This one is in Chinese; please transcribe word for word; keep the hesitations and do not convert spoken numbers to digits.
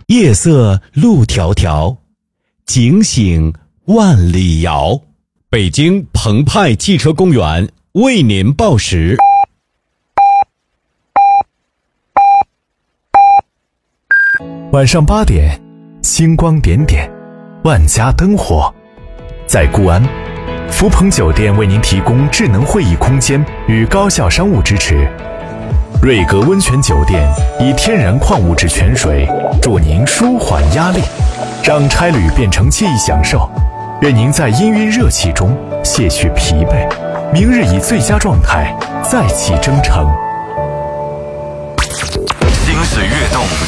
夜色路迢迢，警醒万里遥。北京澎湃汽车公园为您报时。 晚上八点，星光点点，万家灯火。在固安，福朋酒店为您提供智能会议空间与高效商务支持。瑞格温泉酒店以天然矿物质泉水助您舒缓压力，让差旅变成记忆享受，愿您在氤氲热气中卸去疲惫，明日以最佳状态再起征程。 心思跃动，